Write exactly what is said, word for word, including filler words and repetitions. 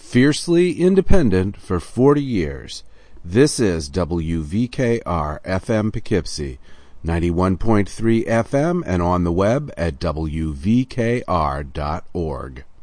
Fiercely independent for forty years. This is W V K R F M Poughkeepsie, ninety-one point three F M and on the web at W V K R dot org.